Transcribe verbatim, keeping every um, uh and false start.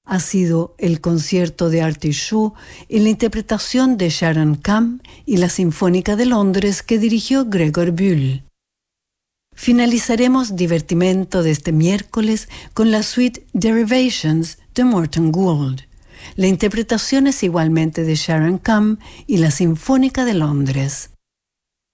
ha sido el concierto de Artie Shaw en la interpretación de Sharon Kahn y la Sinfónica de Londres que dirigió Gregor Bühl. Finalizaremos Divertimento de este miércoles con la suite Derivations de Morton Gould. La interpretación es igualmente de Sharon Kahn y la Sinfónica de Londres.